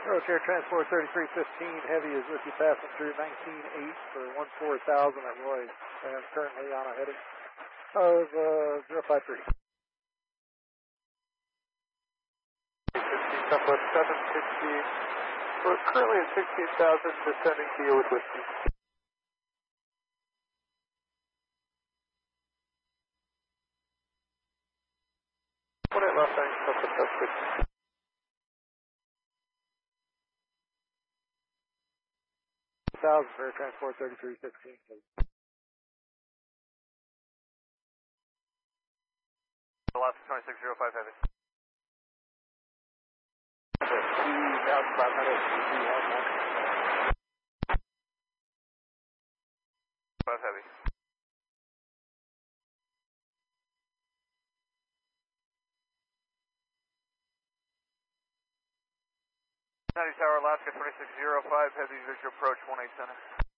Approach Air Transport 3315, Heavy is with you passing through 19.8 for 14,000 at Roy, and currently on a heading of 053. Southwest 716, we're currently at 16,000, descending to you with whiskey. One at left bank, Southwest 6. For Air Transport 3315, please. Alaska 2605 Heavy. 2,500. 5 Heavy. Tower, Alaska 2605 Heavy, visual approach 18 Center.